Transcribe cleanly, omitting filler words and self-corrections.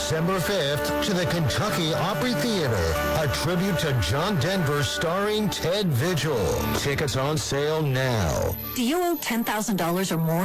December 5th to the Kentucky Opry Theater, a tribute to John Denver starring Ted Vigil. Tickets on sale now. Do you owe $10,000 or more